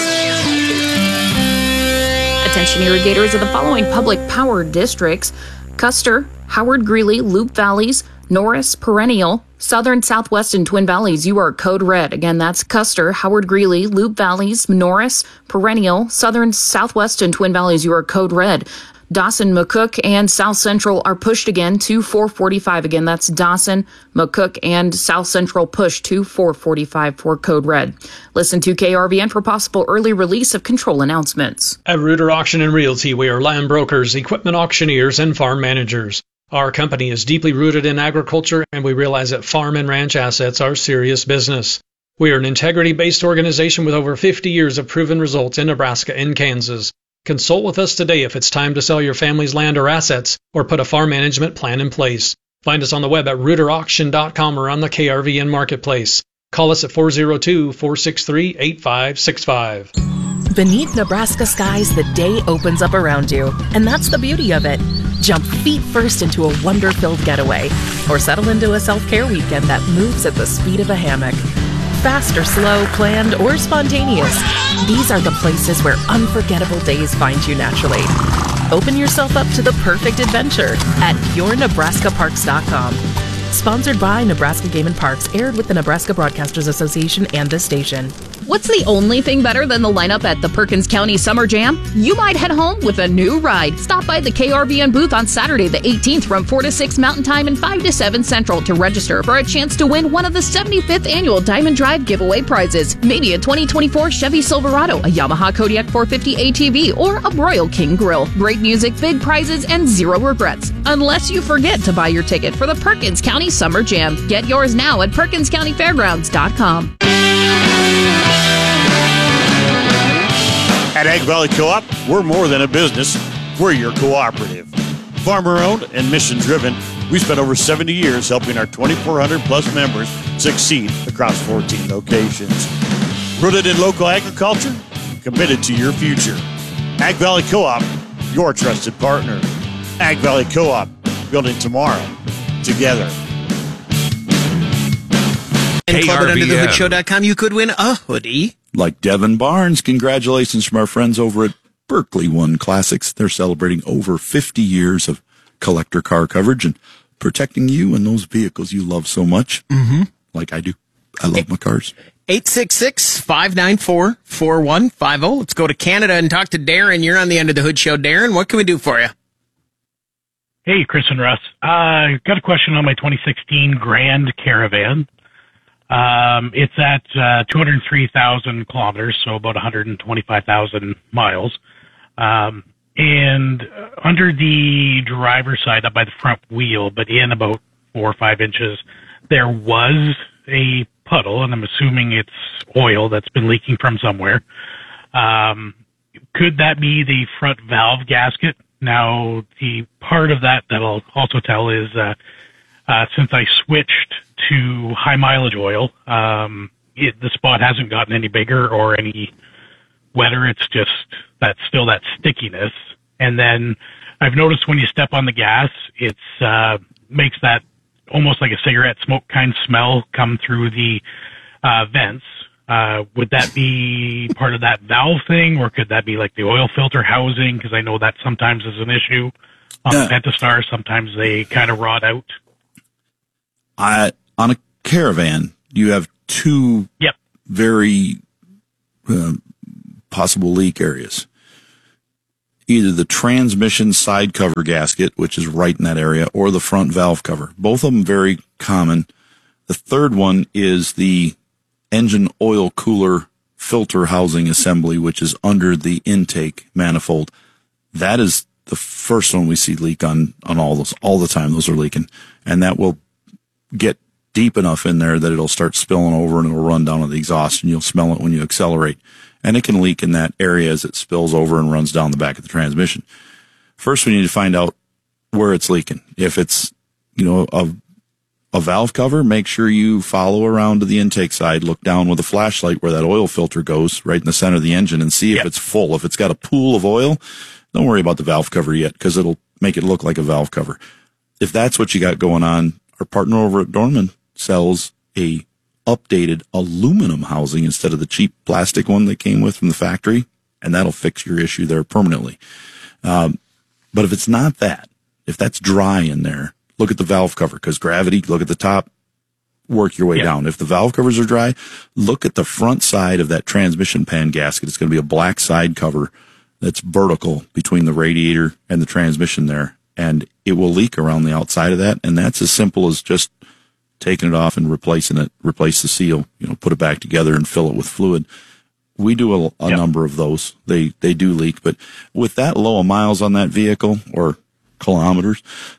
Attention irrigators of the following public power districts: Custer, Howard Greeley, Loup Valleys, Norris, Perennial, Southern, Southwest, and Twin Valleys. You are code red. Again, that's Custer, Howard Greeley, Loup Valleys, Norris, Perennial, Southern, Southwest, and Twin Valleys. You are code red. Dawson, McCook, and South Central are pushed again to 445. Again, that's Dawson, McCook, and South Central pushed to 445 for code red. Listen to KRVN for possible early release of control announcements. At Reuter Auction and Realty, we are land brokers, equipment auctioneers, and farm managers. Our company is deeply rooted in agriculture, and we realize that farm and ranch assets are serious business. We are an integrity-based organization with over 50 years of proven results in Nebraska and Kansas. Consult with us today if it's time to sell your family's land or assets or put a farm management plan in place. Find us on the web at reuterauction.com or on the KRVN Marketplace. Call us at 402-463-8565. Beneath Nebraska skies, the day opens up around you, and that's the beauty of it. Jump feet first into a wonder-filled getaway, or settle into a self-care weekend that moves at the speed of a hammock. Fast or slow, planned or spontaneous, these are the places where unforgettable days find you naturally. Open yourself up to the perfect adventure at yournebraskaparks.com. Sponsored by Nebraska Game and Parks, aired with the Nebraska Broadcasters Association and this station. What's the only thing better than the lineup at the Perkins County Summer Jam? You might head home with a new ride. Stop by the KRVN booth on Saturday the 18th from 4 to 6 Mountain Time and 5 to 7 Central to register for a chance to win one of the 75th annual Diamond Drive giveaway prizes. Maybe a 2024 Chevy Silverado, a Yamaha Kodiak 450 ATV, or a Broil King grill. Great music, big prizes, and zero regrets. Unless you forget to buy your ticket for the Perkins County Summer Jam. Get yours now at PerkinsCountyFairgrounds.com. At Ag Valley Co-op, we're more than a business. We're your cooperative. Farmer-owned and mission-driven, we spent over 70 years helping our 2,400-plus members succeed across 14 locations. Rooted in local agriculture, committed to your future. Ag Valley Co-op, your trusted partner. Ag Valley Co-op, building tomorrow together. And club at UnderTheHoodShow.com, you could win a hoodie. Like Devin Barnes, congratulations from our friends over at Berkeley One Classics. They're celebrating over 50 years of collector car coverage and protecting you and those vehicles you love so much. Mm-hmm. Like I do. I love my cars. 866-594-4150. Let's go to Canada and talk to Darren. You're on the Under the Hood Show. Darren, what can we do for you? Hey, Chris and Russ. Got a question on my 2016 Grand Caravan. It's at 203,000 kilometers, so about 125,000 miles. And under the driver's side, up by the front wheel, but in about 4 or 5 inches, there was a puddle, and I'm assuming it's oil that's been leaking from somewhere. could that be the front valve gasket? Now, the part of that I'll also tell is since I switched to high mileage oil, the spot hasn't gotten any bigger or any wetter. It's just that stickiness. And then I've noticed when you step on the gas, it's makes that almost like a cigarette smoke kind of smell come through the vents. Would that be part of that valve thing, or could that be like the oil filter housing? Because I know that sometimes is an issue on the Pentastar. Sometimes they kind of rot out. On a Caravan, you have two very possible leak areas. Either the transmission side cover gasket, which is right in that area, or the front valve cover. Both of them very common. The third one is the engine oil cooler filter housing assembly, which is under the intake manifold. That is the first one we see leak on all those all the time. Those are leaking, and that will get deep enough in there that it'll start spilling over and it'll run down to the exhaust, and you'll smell it when you accelerate. And it can leak in that area as it spills over and runs down the back of the transmission. First, we need to find out where it's leaking. If it's, a valve cover, make sure you follow around to the intake side, look down with a flashlight where that oil filter goes right in the center of the engine, and see if it's full. If it's got a pool of oil, don't worry about the valve cover yet, because it'll make it look like a valve cover. If that's what you got going on, our partner over at Dorman sells a updated aluminum housing instead of the cheap plastic one that came with from the factory, and that'll fix your issue there permanently. But if it's not that, if that's dry in there, look at the valve cover, because gravity, look at the top, work your way down. If the valve covers are dry, look at the front side of that transmission pan gasket. It's going to be a black side cover that's vertical between the radiator and the transmission there, and it will leak around the outside of that, and that's as simple as just taking it off and replacing it, replace the seal, put it back together and fill it with fluid. We do a number of those. They do leak, but with that low of miles on that vehicle, or kilometers,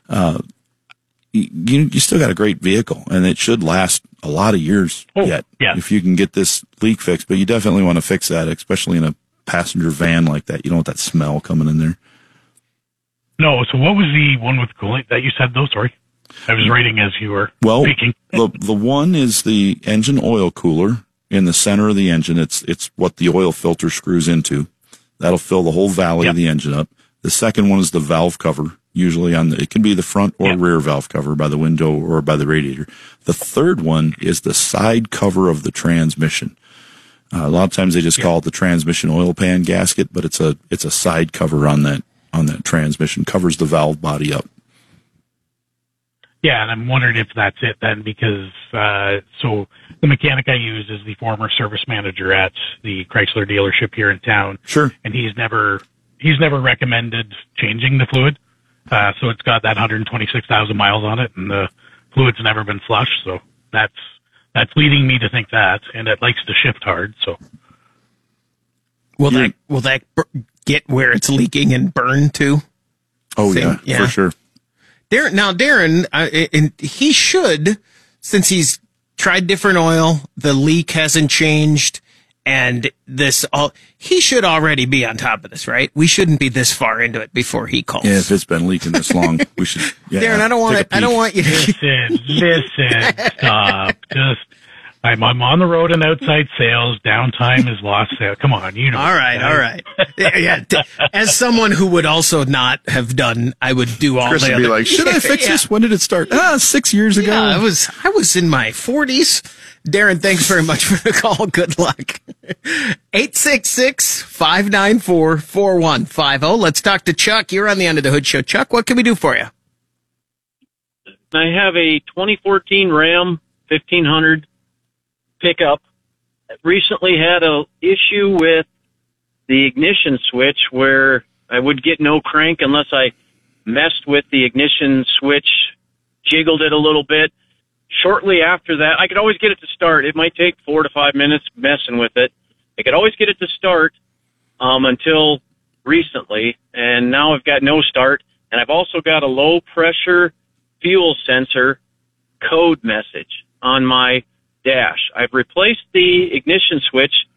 you still got a great vehicle, and it should last a lot of years yet if you can get this leak fixed. But you definitely want to fix that, especially in a passenger van like that. You don't want that smell coming in there. No, so what was the one with coolant that you said, though? Sorry. I was writing as you were speaking. The one is the engine oil cooler in the center of the engine. It's what the oil filter screws into. That'll fill the whole valley of the engine up. The second one is the valve cover, usually it can be the front or rear valve cover by the window or by the radiator. The third one is the side cover of the transmission. A lot of times they just call it the transmission oil pan gasket, but it's a side cover on that transmission, covers the valve body up. Yeah, and I'm wondering if that's it then, because so the mechanic I use is the former service manager at the Chrysler dealership here in town. Sure. And he's never recommended changing the fluid. So it's got that 126,000 miles on it, and the fluid's never been flushed. So that's leading me to think that, and it likes to shift hard. So will that get where it's leaking and burn too? Oh yeah, for sure. Darren, and he should, since he's tried different oil, the leak hasn't changed, and he should already be on top of this, right? We shouldn't be this far into it before he calls. Yeah, if it's been leaking this long, we should. Yeah, Darren, I don't want you to listen. Stop. I'm on the road in outside sales. Downtime is lost sales. Come on, All right. Yeah. As someone who would also not have done, I would do all Chris the would other. Be like, should I fix this? When did it start? 6 years ago. Yeah, I was in my 40s. Darren, thanks very much for the call. Good luck. 866-594-4150. Let's talk to Chuck. You're on the Under the Hood Show. Chuck, what can we do for you? I have a 2014 Ram 1500 pickup. Recently had a issue with the ignition switch where I would get no crank unless I messed with the ignition switch, jiggled it a little bit. Shortly after that, I could always get it to start. It might take 4 to 5 minutes messing with it. I could always get it to start until recently, and now I've got no start. And I've also got a low pressure fuel sensor code message on my dash. I've replaced the ignition switch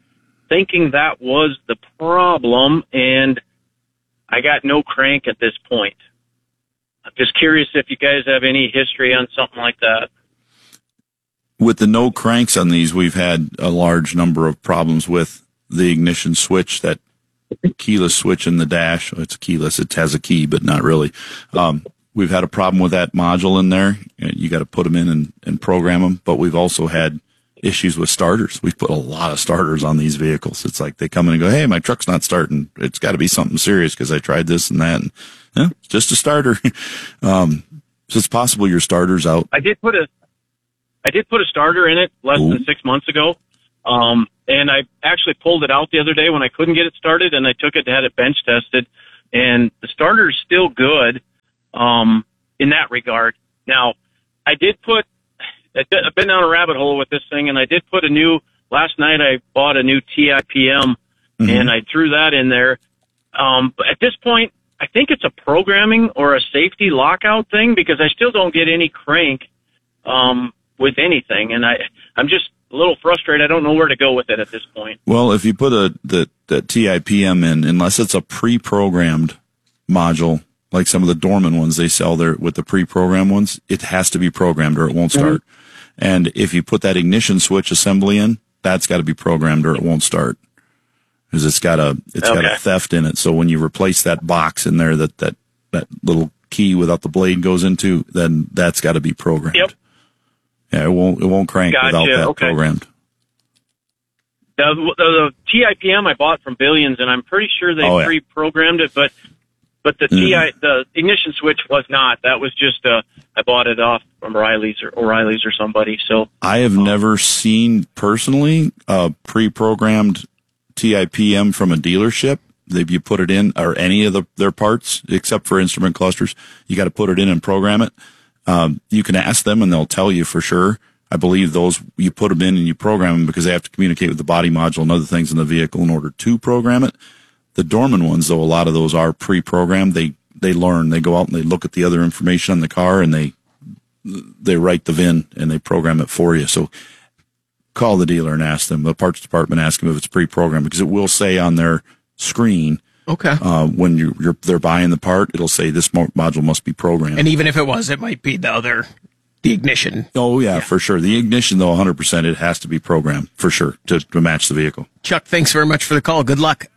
thinking that was the problem, and I got no crank at this point. I'm just curious if you guys have any history on something like that. With the no cranks on these, we've had a large number of problems with the ignition switch, that keyless switch in the dash. It's keyless. It has a key, but not really. We've had a problem with that module in there. You got to put them in and program them. But we've also had issues with starters. We've put a lot of starters on these vehicles. It's like they come in and go, hey, my truck's not starting. It's got to be something serious because I tried this and that. And, it's just a starter. So it's possible your starter's out. I did put a starter in it less than 6 months ago. And I actually pulled it out the other day when I couldn't get it started, and I took it to had it bench tested, and the starter is still good, in that regard. Now, I've been down a rabbit hole with this thing, and I did put last night I bought a new TIPM, and I threw that in there. But at this point, I think it's a programming or a safety lockout thing, because I still don't get any crank, with anything, and I'm just a little frustrated. I don't know where to go with it at this point. Well, if you put the TIPM in, unless it's a pre-programmed module, like some of the Dorman ones they sell there with the pre-programmed ones, it has to be programmed or it won't start. And if you put that ignition switch assembly in, that's got to be programmed or it won't start, because it's got a theft in it. So when you replace that box in there that little key without the blade goes into, then that's got to be programmed. Yep. Yeah, it won't crank without that programmed. The TIPM I bought from Billions, and I'm pretty sure they pre-programmed it, but the ignition switch was not. That was just I bought it off from O'Reilly's or somebody. So I have never seen personally a pre-programmed TIPM from a dealership. If you put it in, or any of their parts except for instrument clusters, you got to put it in and program it. You can ask them and they'll tell you for sure. I believe those, you put them in and you program them because they have to communicate with the body module and other things in the vehicle in order to program it. The Dorman ones, though, a lot of those are pre-programmed. They learn, they go out and they look at the other information on the car and they write the VIN and they program it for you. So call the dealer and ask them, the parts department, ask them if it's pre-programmed, because it will say on their screen, okay, when they're buying the part, it'll say this module must be programmed. And even if it was, it might be the ignition. Oh, yeah, for sure. The ignition, though, 100%, it has to be programmed, for sure, to match the vehicle. Chuck, thanks very much for the call. Good luck.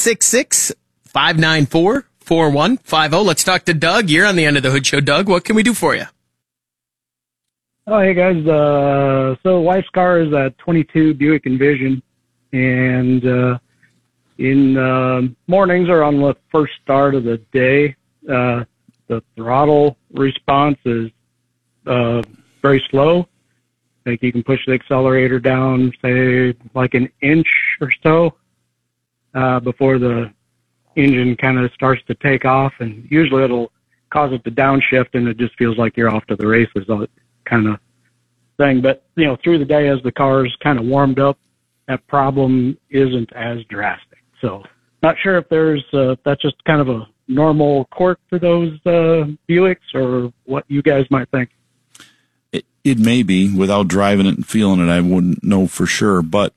866-594-4150. Let's talk to Doug. You're on the End of the Hood Show. Doug, what can we do for you? Oh, hey, guys. So wife's car is a 22 Buick Envision, and in mornings or on the first start of the day, the throttle response is very slow. I think you can push the accelerator down, say, like an inch or so before the engine kind of starts to take off, and usually it'll cause it to downshift, and it just feels like you're off to the races, kind of thing. But, through the day as the car's kind of warmed up, that problem isn't as drastic. So not sure if that's just kind of a normal quirk for those Buicks, or what you guys might think. It may be. Without driving it and feeling it, I wouldn't know for sure. But,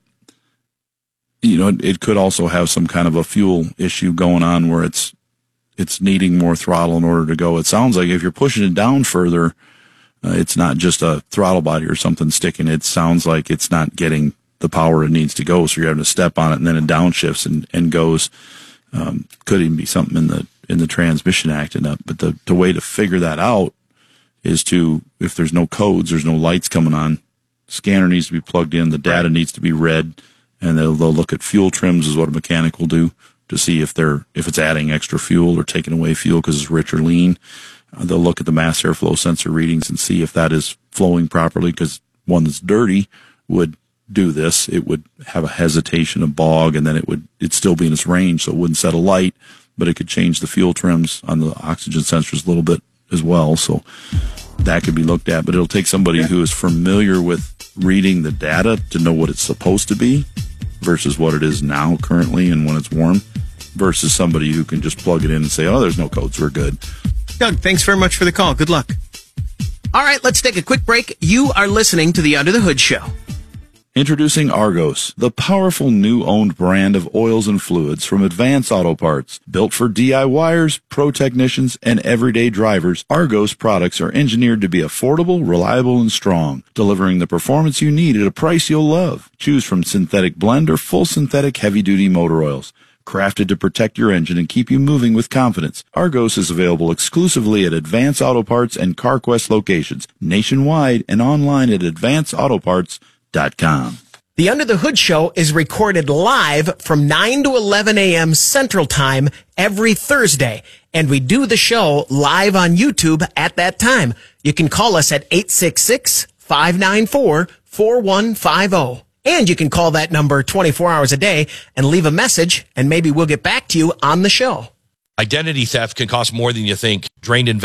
it could also have some kind of a fuel issue going on where it's needing more throttle in order to go. It sounds like if you're pushing it down further, it's not just a throttle body or something sticking. It sounds like it's not getting the power it needs to go, so you're having to step on it, and then it downshifts and goes. Could even be something in the transmission acting up. But the way to figure that out is if there's no codes, there's no lights coming on, scanner needs to be plugged in, the data needs to be read, and they'll look at fuel trims is what a mechanic will do to see if it's adding extra fuel or taking away fuel because it's rich or lean. They'll look at the mass airflow sensor readings and see if that is flowing properly, because one that's dirty would do this. It would have a hesitation, a bog, and then it'd still be in its range, so it wouldn't set a light, but it could change the fuel trims on the oxygen sensors a little bit as well. So that could be looked at, but it'll take somebody who is familiar with reading the data to know what it's supposed to be versus what it is now currently and when it's warm, versus somebody who can just plug it in and say, oh, there's no codes, we're good. Doug, thanks very much for the call. Good luck. All right, let's take a quick break. You are listening to the Under the Hood Show. Introducing Argos, the powerful new owned brand of oils and fluids from Advance Auto Parts. Built for DIYers, pro technicians, and everyday drivers, Argos products are engineered to be affordable, reliable, and strong, delivering the performance you need at a price you'll love. Choose from synthetic blend or full synthetic heavy-duty motor oils. Crafted to protect your engine and keep you moving with confidence. Argos is available exclusively at Advance Auto Parts and CarQuest locations, nationwide and online at advanceautoparts.com. The Under the Hood Show is recorded live from 9 to 11 a.m. Central Time every Thursday, and we do the show live on YouTube at that time. You can call us at 866-594-4150. And you can call that number 24 hours a day and leave a message, and maybe we'll get back to you on the show. Identity theft can cost more than you think. Drained investors